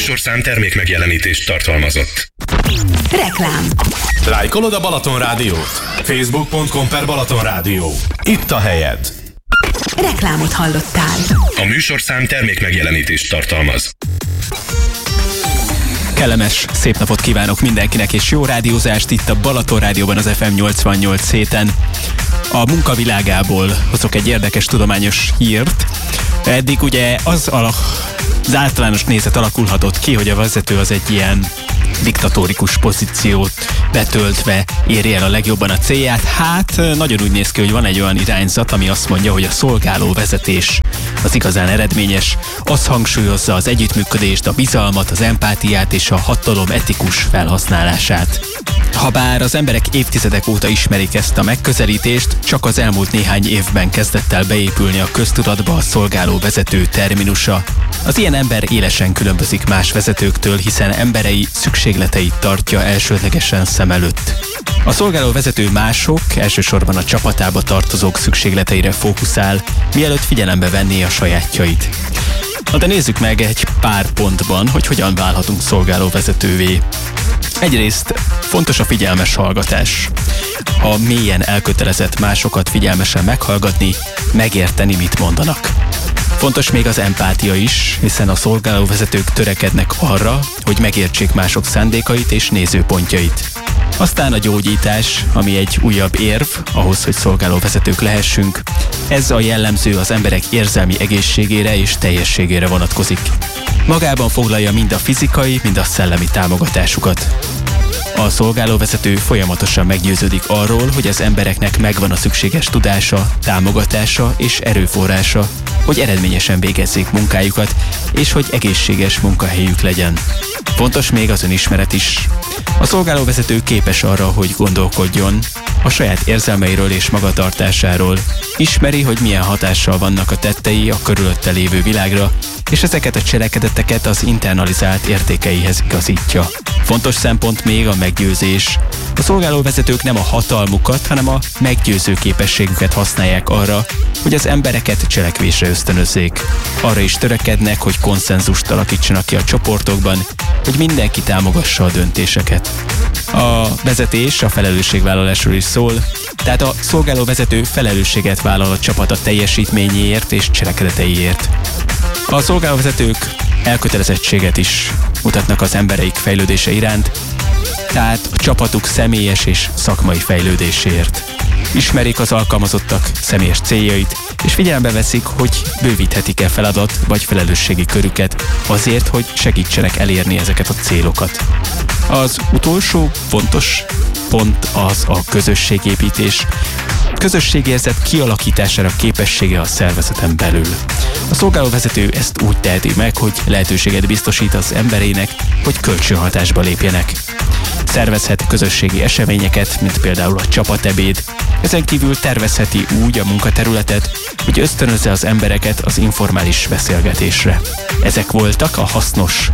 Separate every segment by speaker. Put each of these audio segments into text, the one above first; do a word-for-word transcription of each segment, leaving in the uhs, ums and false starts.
Speaker 1: műsorszám termék megjelenítést tartalmazott.
Speaker 2: Reklám.
Speaker 3: Lájkolod a Balaton Rádiót? facebook pont com per Balaton Rádió. Itt a helyed.
Speaker 2: Reklámot hallottál.
Speaker 1: A műsorszám termék megjelenítést tartalmaz.
Speaker 4: Kellemes, szép napot kívánok mindenkinek, és jó rádiózást itt a Balaton Rádióban az ef em nyolcvannyolc héten. A munkavilágából hozok egy érdekes tudományos hírt. Eddig ugye az, az általános nézet alakulhatott ki, hogy a vezető az egy ilyen diktatórikus pozíciót betöltve éri el a legjobban a célját. Hát nagyon úgy néz ki, hogy van egy olyan irányzat, ami azt mondja, hogy a szolgáló vezetés az igazán eredményes. Az hangsúlyozza az együttműködést, a bizalmat, az empátiát és a hatalom etikus felhasználását. Habár az emberek évtizedek óta ismerik ezt a megközelítést, csak az elmúlt néhány évben kezdett el beépülni a köztudatba a szolgáló vezető terminusa. Az ilyen ember élesen különbözik más vezetőktől, hiszen emberei szükségleteit tartja elsődlegesen szem előtt. A szolgáló vezető mások, elsősorban a csapatába tartozók szükségleteire fókuszál, mielőtt figyelembe venné a sajátjait. Na de nézzük meg egy pár pontban, hogy hogyan válhatunk szolgáló vezetővé. Egyrészt fontos a figyelmes hallgatás. A mélyen elkötelezett másokat figyelmesen meghallgatni, megérteni, mit mondanak. Fontos még az empátia is, hiszen a szolgálóvezetők törekednek arra, hogy megértsék mások szándékait és nézőpontjait. Aztán a gyógyítás, ami egy újabb érv ahhoz, hogy szolgálóvezetők lehessünk. Ez a jellemző az emberek érzelmi egészségére és teljességére vonatkozik. Magában foglalja mind a fizikai, mind a szellemi támogatásukat. A szolgálóvezető folyamatosan meggyőződik arról, hogy az embereknek megvan a szükséges tudása, támogatása és erőforrása, hogy eredményesen végezzék munkájukat, és hogy egészséges munkahelyük legyen. Fontos még az önismeret is. A szolgálóvezető képes arra, hogy gondolkodjon a saját érzelmeiről és magatartásáról. Ismeri, hogy milyen hatással vannak a tettei a körülötte lévő világra, és ezeket a cselekedeteket az internalizált értékeihez igazítja. Fontos szempont még a meggyőzés. A szolgálóvezetők nem a hatalmukat, hanem a meggyőző képességüket használják arra, hogy az embereket cselekvésre ösztönözzék. Arra is törekednek, hogy konszenzust alakítsanak ki a csoportokban, hogy mindenki támogassa a döntéseket. A vezetés a felelősségvállalásról is szól, tehát a szolgálóvezető felelősséget vállal a csapata teljesítményéért és cselekedeteiért. A szolgálóvezetők elkötelezettséget is mutatnak az embereik fejlődése iránt, tehát a csapatuk személyes és szakmai fejlődéséért. Ismerik az alkalmazottak személyes céljait, és figyelembe veszik, hogy bővíthetik-e feladat vagy felelősségi körüket azért, hogy segítsenek elérni ezeket a célokat. Az utolsó fontos pont az a közösségépítés. Közösségérzet kialakítására képessége a szervezeten belül. A szolgálóvezető ezt úgy teheti meg, hogy lehetőséget biztosít az emberének, hogy kölcsönhatásba lépjenek. Szervezhet közösségi eseményeket, mint például a csapatebéd. Ezen kívül tervezheti úgy a munkaterületet, hogy ösztönözze az embereket az informális beszélgetésre. Ezek voltak a hasznos.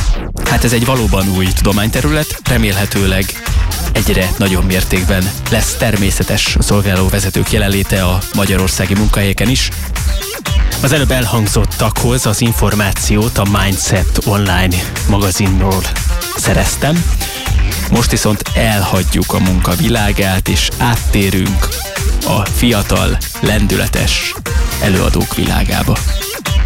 Speaker 4: Hát ez egy valóban új tudományterület, remélhetőleg egyre nagyobb mértékben lesz természetes a szolgálóvezetők jelenléte a magyarországi munkahelyeken is. Az előbb elhangzottakhoz az információt a Mindset online magazinról szereztem. Most viszont elhagyjuk a munka világát, és áttérünk a fiatal, lendületes előadók világába.